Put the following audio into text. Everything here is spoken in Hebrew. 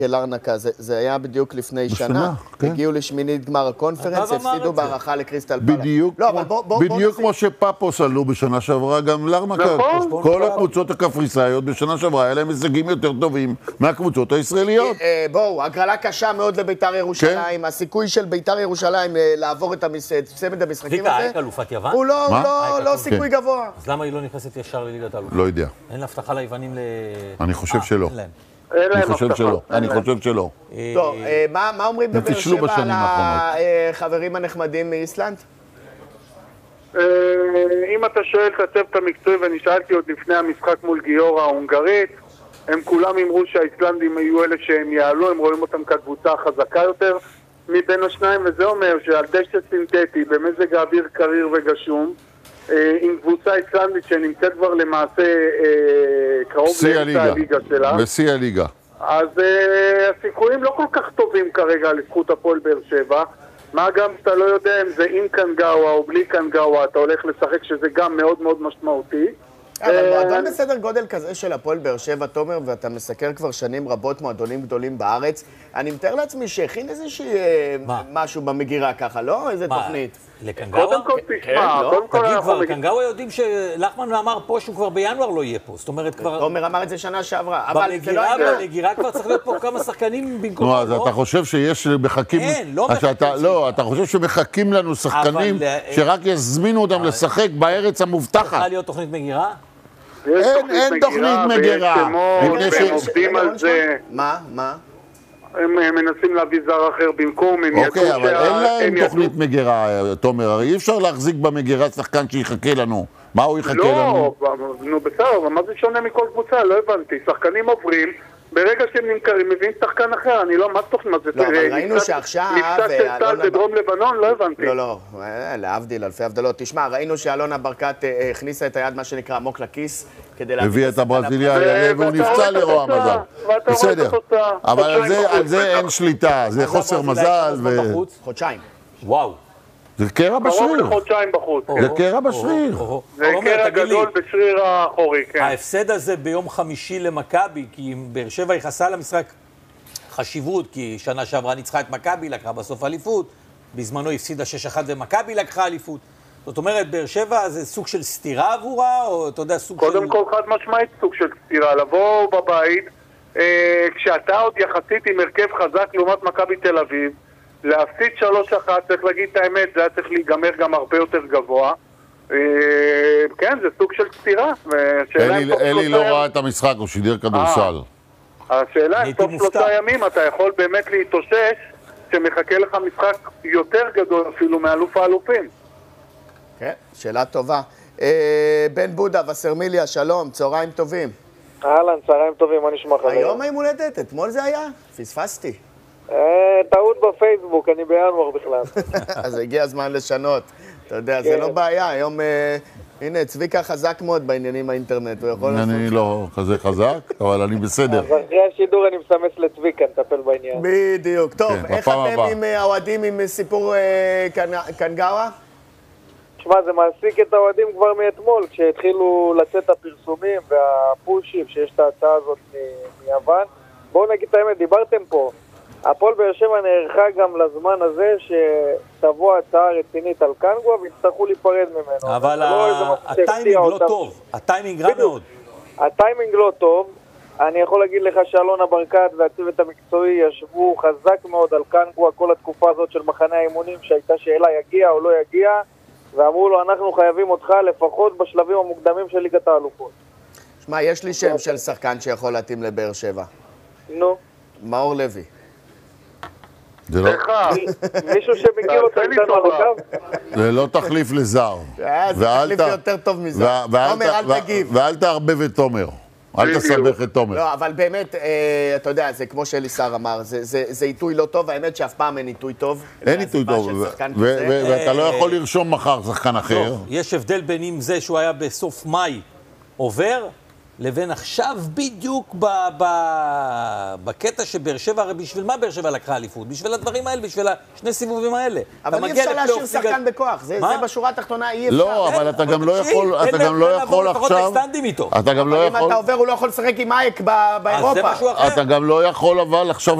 לרנקה, זה היה בדיוק לפני שנה. הגיעו לשמינית גמר הקונפרנס, הפסידו בהערכה לקריסטל פלאס. בדיוק כמו שפאפוס עלו בשנה שעברה, גם לרנקה. כל הקבוצות הקפריסאיות בשנה שעברה, היה להם הישגים יותר טובים מהקבוצות הישראליות. בואו, הגרלה קשה מאוד לביתר ירושלים, הסיכוי של ביתר ירושלים לעבור את צמד המשחקים הזה, ויקה, אלופת יוון? הוא לא סיכוי גבוה. אז למה היא לא נכנסת ישר לליגת האלופות? לא יודע. אין לה הבטחה ליוונים אני חושב שלא. אני חושב שלא. טוב, מה אומרים בבאר שבע על החברים הנחמדים מאיסלנד? אם אתה שואל את הצוות המקצועי, ואני שאלתי עוד לפני המשחק מול גיורא ההונגרית, הם כולם אמרו שהאיסלנדים היו אלה שהם יעלו, הם רואים אותם כקבוצה חזקה יותר מבין השניים, וזה אומר שעל דשא סינתטי, במזג האוויר קריר וגשום, עם קבוצה איסלנדית שנמצאת כבר למעשה קרוב לאמצע הליגה שלה. בשיא הליגה. אז הסיכויים לא כל כך טובים כרגע לזכות הפועל באר שבע. מה גם שאתה לא יודע אם זה עם קנגאווה או בלי קנגאווה, אתה הולך לשחק שזה גם מאוד מאוד משמעותי. אבל מועדון בסדר גודל כזה של הפועל באר שבע, תומר, ואתה מסקר כבר שנים רבות מועדונים גדולים בארץ, אני מתאר לעצמי שהכין איזושהי משהו במגירה ככה, לא? איזה תוכנית? לקנגאווה? קודם כל תשמע, תגיד כבר, קנגאווה יודעים שלחמן אמר פה שהוא כבר בינואר לא יהיה פה, זאת אומרת כבר... תומר אמר את זה שנה שעברה, אבל במגירה כבר צריך להיות פה כמה שחקנים במקום... נו, אז אתה חושב שיש מחכים... אין, לא מחכים. לא, אתה חושב שמחכים לנו שחקנים שרק יזמינו אותם לשחק בארץ המובטחת. צריכה להיות תוכנית מגירה? אין תוכנית מגירה. והם עובדים על זה. מה? הם מנסים להביא זר אחר במקום, הם ידעו אוקיי, אבל אין להם תוכנית מגירה, תומר. הרי אי אפשר להחזיק במגירה שחקן שיחכה לנו. מה הוא יחכה לנו? לא, נו בסדר, אבל מה זה שונה מכל קבוצה? לא הבנתי. שחקנים עוברים, ברגע שהם נמכרים, מביאים שחקן אחר. אני לא, מה תוכנית? לא, אבל ראינו שעכשיו... מבצע של טל בדרום לבנון, לא הבנתי. לא, להבדיל, אלפי הבדלות. תשמע, ראינו שאלונה ברקת הכניסה את היד, מה שנקרא, עמוק לכיס, כדי להביא... הביא את הברזיליה, והוא נפצע לרוע מזל. בסדר, אבל על זה אין שליטה, זה חוסר מזל חודשיים. וואו. זה קרע בשריר. קרוב לחודשיים בחוץ. זה קרע בשריר. זה קרע גדול בשריר האחורי, כן. ההפסד הזה ביום חמישי למכבי, כי באר שבע יחסה למשחק חשיבות, כי שנה שעברה ניצחה את מכבי, לקחה בסוף אליפות, בזמנו הפסידה 6-1 ומכבי לקחה אליפות. זאת אומרת, באר שבע זה סוג של סתירה עבורה, או אתה יודע, סוג של... קודם כל חד משמעית סוג של סתירה, לבוא בבית, כשאתה עוד יחסית עם הרכב חזק לעומת מכבי תל אביב, להפסיד 3-1, צריך להגיד את האמת, זה היה צריך להיגמר גם הרבה יותר גבוה. כן, זה סוג של סתירה. אלי לא ראה את המשחק, הוא שידר כדורסל. השאלה, אם תוך 3 ימים אתה יכול באמת להתאושש, שמחכה לך משחק יותר גדול אפילו מאלוף האלופים. כן, שאלה טובה. בן בודה, וסרמיליה, שלום, צהריים טובים. אהלן, צהריים טובים, מה נשמע חברים? היום היום הולדת, אתמול זה היה? פספסתי. טעות בפייסבוק, אני בינואר בכלל. אז הגיע הזמן לשנות. אתה יודע, זה לא בעיה, היום... הנה, צביקה חזק מאוד בעניינים האינטרנט, הוא יכול לעשות... אני לא כזה חזק, אבל אני בסדר. אז אחרי השידור אני מסמס לצביקה, נטפל בעניין. בדיוק. טוב, איך אתם עם האוהדים עם סיפור קנגאווה? תשמע, זה מעסיק את האוהדים כבר מאתמול, כשהתחילו לצאת הפרסומים והפושים שיש את ההצעה הזאת מיוון. בואו נגיד את האמת, דיברתם פה. הפועל באר שבע נערכה גם לזמן הזה שתבוא הצעה רצינית על קנגווה ויצטרכו להיפרד ממנו. אבל הטיימינג לא טוב, הטיימינג רע מאוד. הטיימינג לא טוב, אני יכול להגיד לך שאלונה ברקת והצוות המקצועי ישבו חזק מאוד על קנגווה כל התקופה הזאת של מחנה האימונים שהייתה שאלה יגיע או לא יגיע, ואמרו לו אנחנו חייבים אותך לפחות בשלבים המוקדמים של ליגת האלופות. שמע, יש לי שם של שחקן שיכול להתאים לבאר שבע. נו. מאור לוי. זה לא... מישהו שמכיר אותו איתנו על הקו? זה לא תחליף לזר. זה תחליף יותר טוב מזה. תומר, אל תגיב. ואל תערבב את תומר. אל תסבך את תומר. לא, אבל באמת, אתה יודע, זה כמו שאליסר אמר, זה עיתוי לא טוב, האמת שאף פעם אין עיתוי טוב. אין עיתוי טוב, ואתה לא יכול לרשום מחר שחקן אחר. יש הבדל בין אם זה שהוא היה בסוף מאי עובר, לבין עכשיו בדיוק בקטע שבאר שבע, בשביל מה באר שבע לקחה אליפות? בשביל הדברים האלה, בשביל השני סיבובים האלה. אבל אי אפשר להשאיר שחקן בכוח, זה בשורה התחתונה אי אפשר. לא, אבל אתה גם לא יכול, אתה גם לא יכול עכשיו, אתה גם לא יכול, אם אתה עובר הוא לא יכול לשחק עם אייק באירופה. אתה גם לא יכול אבל עכשיו